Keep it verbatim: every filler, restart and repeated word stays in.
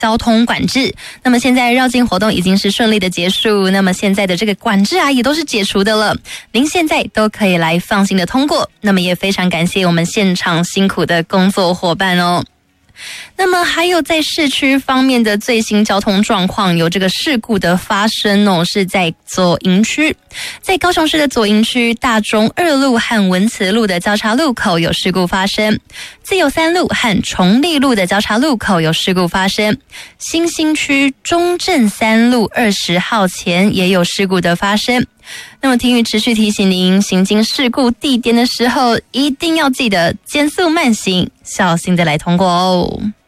交通管制。那么现在绕境活动已经是顺利的结束，那么现在的这个管制啊也都是解除的了，您现在都可以来放心的通过。那么也非常感谢我们现场辛苦的工作伙伴哦。那么还有在市区方面的最新交通状况，有这个事故的发生哦，是在左营区，在高雄市的左营区大中二路和文慈路的交叉路口有事故发生，自由三路和崇立路的交叉路口有事故发生，新兴区中正三路二十号前也有事故的发生。那么听雨持续提醒您，行经事故地点的时候，一定要记得减速慢行，小心的来通过哦。